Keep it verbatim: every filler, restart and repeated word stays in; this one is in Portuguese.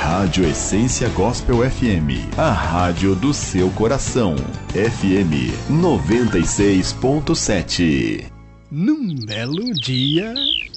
Rádio Essência Gospel F M, a rádio do seu coração. F M noventa e seis ponto sete. Num belo dia,